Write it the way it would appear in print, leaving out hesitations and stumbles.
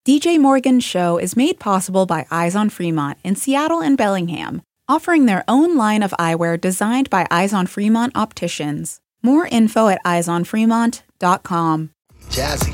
DJ Morgan's show is made possible by Eyes on Fremont in Seattle and Bellingham, offering their own line of eyewear designed by Eyes on Fremont opticians. More info at eyesonfremont.com. Jazzy.